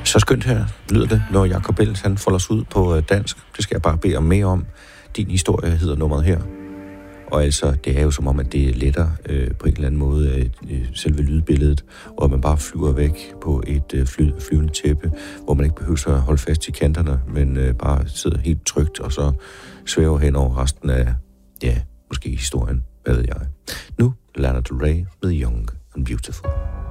Så skønt her lyder det, når Jacob Ellis han folder sig ud på dansk. Det skal jeg bare bede om mere om. Din historie hedder nummeret her. Og altså, det er jo som om, at det letter på en eller anden måde selve lydbilledet, og at man bare flyver væk på et flyvende tæppe, hvor man ikke behøver at holde fast i kanterne, men bare sidder helt trygt, og så svæver hen over resten af, ja, måske historien, hvad ved jeg. Nu Lana Del Rey med Young and Beautiful.